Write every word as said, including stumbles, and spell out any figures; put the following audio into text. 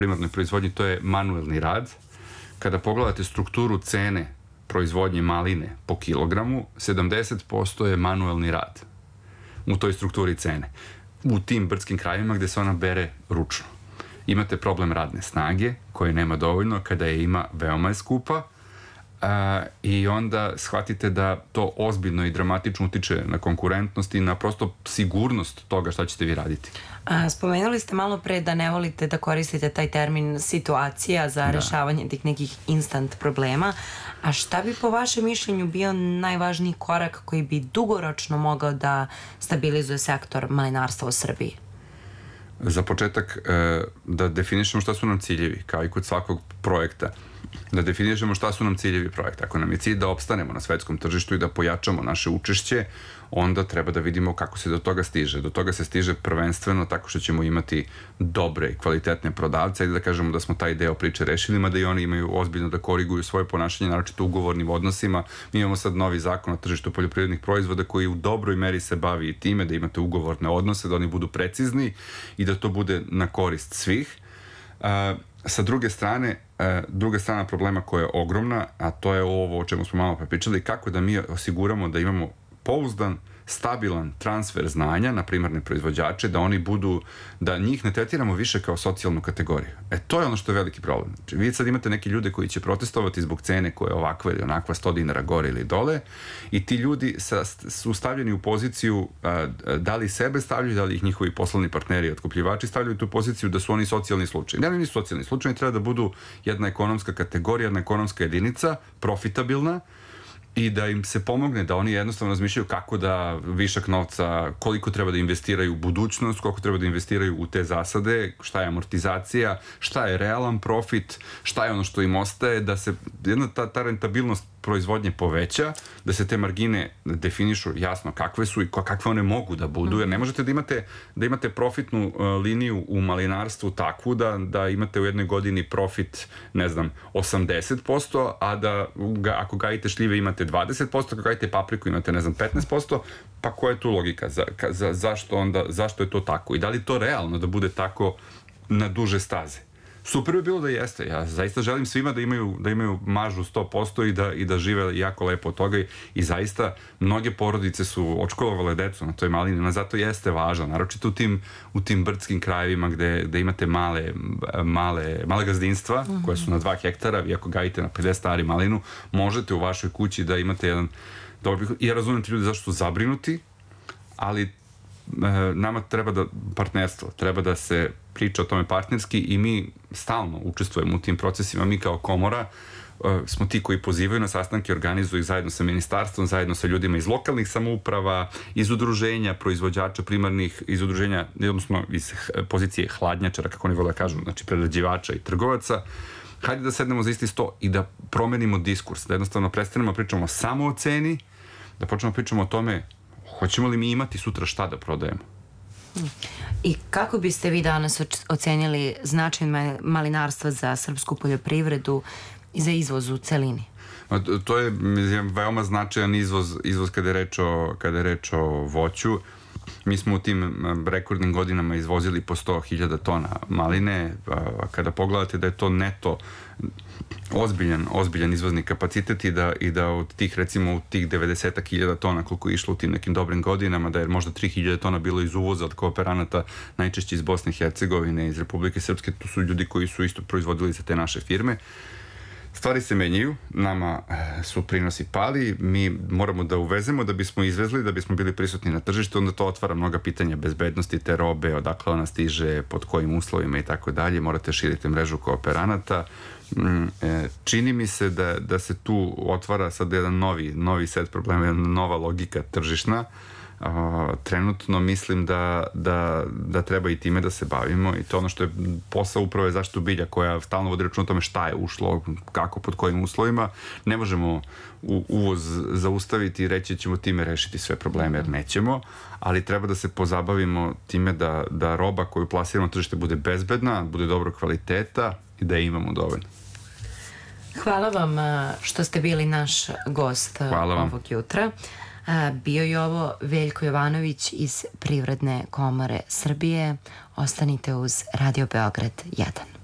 primarnoj proizvodnji, to je manuelni rad. Kada pogledate strukturu cene proizvodnje maline po kilogramu, sedamdeset posto je manuelni rad u toj strukturi cene. U tim brdskim krajevima gde se ona bere ručno. Imate problem radne snage, koje nema dovoljno, kada je ima, veoma je skupa, a, i onda shvatite da to ozbiljno i dramatično utiče na konkurentnost i na prosto sigurnost toga šta ćete vi raditi. A, spomenuli ste malo pre da ne volite da koristite taj termin situacija za da. rešavanje tih nekih instant problema, a šta bi po vašem mišljenju bio najvažniji korak koji bi dugoročno mogao da stabilizuje sektor malinarstva u Srbiji? Za početak, da definišemo šta su nam ciljevi, kao i kod svakog projekta. Da definišemo šta su nam ciljevi projekta. Ako nam je cilj da opstanemo na svetskom tržištu i da pojačamo naše učešće, onda treba da vidimo kako se do toga stiže. Do toga se stiže prvenstveno tako što ćemo imati dobre i kvalitetne prodavce i da kažemo da smo taj deo priče rešili, mada i oni imaju ozbiljno da koriguju svoje ponašanje, naročito u ugovornim odnosima. Mi imamo sad novi zakon o tržištu poljoprivrednih proizvoda koji u dobroj meri se bavi i time da imate ugovorne odnose, da oni budu precizni i da to bude na korist svih. Sa druge strane, druga strana problema koja je ogromna, a to je ovo o čemu smo malo prepričali, kako da mi osiguramo da imamo pouzdan, stabilan transfer znanja na primarne proizvođače, da oni budu, da njih ne tretiramo više kao socijalnu kategoriju. E, to je ono što je veliki problem. Znači, vi sad imate neke ljude koji će protestovati zbog cene koja je ovakva ili onakva, sto dinara gore ili dole, i ti ljudi sa, su stavljeni u poziciju, a, da li sebe stavljaju, da li ih njihovi poslovni partneri i otkupljivači stavljaju tu poziciju da su oni socijalni slučaj. Ne, oni su socijalni slučaj, treba da budu jedna ekonomska kategorija, jedna ekonomska jedinica, profitabilna, i da im se pomogne, da oni jednostavno razmišljaju kako da višak novca, koliko treba da investiraju u budućnost, koliko treba da investiraju u te zasade, šta je amortizacija, šta je realan profit, šta je ono što im ostaje, da se jedna ta, ta rentabilnost proizvodnje poveća, da se te margine definišu jasno kakve su i kakve one mogu da budu, jer ne možete da imate, da imate profitnu uh, liniju u malinarstvu takvu da, da imate u jednoj godini profit, ne znam, osamdeset posto, a da ga, ako gajite šljive imate dvadeset posto, ako gajite papriku imate, ne znam, petnaest posto, pa koja je tu logika? Za, za, zašto, onda, zašto je to tako? I da li to realno da bude tako na duže staze? Super bi bilo da jeste. Ja zaista želim svima da imaju, da imaju maržu sto posto i da, i da žive jako lepo od toga i, i zaista mnoge porodice su odškolovale decu na toj malini, no zato jeste važno, naročito u tim, u tim brdskim krajevima gde, gde imate male, male, male gazdinstva mm-hmm. koje su na dva hektara, vi ako gajite na pedeset ari malinu, možete u vašoj kući da imate jedan dobar prihod. I ja razumijem ti ljudi zašto su zabrinuti, ali nama treba da partnerstvo, treba da se priča o tome partnerski i mi stalno učestvujemo u tim procesima. Mi kao komora smo ti koji pozivaju na sastanke, organizuju ih zajedno sa ministarstvom, zajedno sa ljudima iz lokalnih samouprava, iz udruženja proizvođača primarnih, iz udruženja, odnosno iz pozicije hladnjačara, kako oni vole da kažu, znači prerađivača i trgovaca. Hajde da sednemo za isti sto i da promenimo diskurs, da jednostavno prestanemo pričamo samo o ceni, da počnemo pričamo o tome hoćemo li mi imati sutra šta da prodajemo. I kako biste vi danas ocenili značaj malinarstva za srpsku poljoprivredu i za izvoz u celini? To je veoma značajan izvoz, izvoz kada je reč o, kada je reč o voću. Mi smo u tim rekordnim godinama izvozili po sto hiljada tona maline. Kada pogledate da je to neto ozbiljan, ozbiljan izvozni kapacitet i da, i da od tih, recimo, u tih devedeset hiljada tona koliko je išlo u tim nekim dobrim godinama, da je možda tri hiljade tona bilo iz uvoza od kooperanata, najčešće iz Bosne i Hercegovine, iz Republike Srpske, tu su ljudi koji su isto proizvodili za te naše firme. Stvari se menjaju, nama su prinosi pali, mi moramo da uvezemo da bismo izvezli, da bismo bili prisutni na tržištu, onda to otvara mnoga pitanja bezbednosti te robe, odakle ona stiže, pod kojim uslovima i tako dalje, morate širiti mrežu kooperanata. Čini mi se da, da se tu otvara sad jedan novi, novi set problema, jedna nova logika tržišna. Uh, trenutno mislim da, da, da treba i time da se bavimo i to ono što je posao uprave zaštitu bilja koja stalno vodi račun o tome šta je ušlo, kako, pod kojim uslovima. Ne možemo u, uvoz zaustaviti i reći ćemo time rešiti sve probleme, jer nećemo, ali treba da se pozabavimo time da, da roba koju plasiramo na tržište bude bezbedna, bude dobro kvaliteta i da je imamo dovoljno. Hvala vam što ste bili naš gost ovog jutra. Bio je ovo Veljko Jovanović iz Privredne komore Srbije. Ostanite uz Radio Beograd jedan.